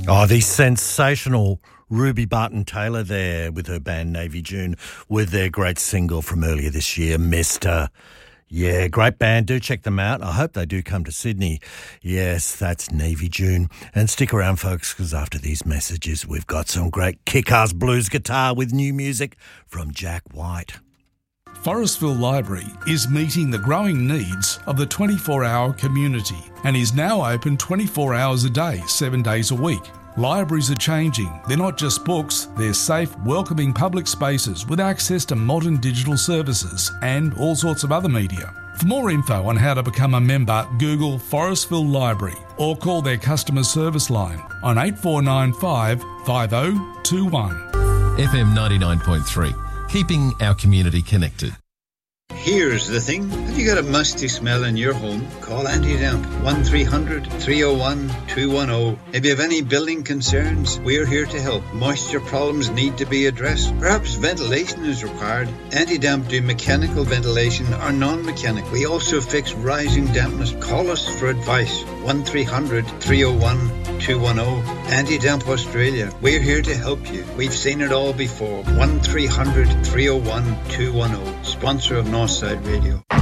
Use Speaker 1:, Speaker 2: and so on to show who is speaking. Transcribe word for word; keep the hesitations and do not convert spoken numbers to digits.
Speaker 1: Oh, the sensational Ruby Barton-Taylor there with her band Navy June with their great single from earlier this year, Mister Yeah, great band. Do check them out. I hope they do come to Sydney. Yes, that's Navy June. And stick around, folks, because after these messages, we've got some great kick-ass blues guitar with new music from Jack White.
Speaker 2: Forestville Library is meeting the growing needs of the twenty-four hour community and is now open twenty-four hours a day, seven days a week. Libraries are changing. They're not just books, they're safe, welcoming public spaces with access to modern digital services and all sorts of other media. For more info on how to become a member, Google Forestville Library or call their customer service line on eight four nine five, five oh two one.
Speaker 3: F M ninety-nine point three. Keeping our community connected.
Speaker 4: Here's the thing. Have you got a musty smell in your home? Call Anti-Damp, one three hundred, three oh one, two one oh. If you have any building concerns, we're here to help. Moisture problems need to be addressed. Perhaps ventilation is required. Anti-Damp do mechanical ventilation or non-mechanical. We also fix rising dampness. Call us for advice. one three hundred, three oh one, two one oh. Anti-Damp Australia. We're here to help you. We've seen it all before. one three hundred, three oh one, two one oh. Sponsor of Northside Radio.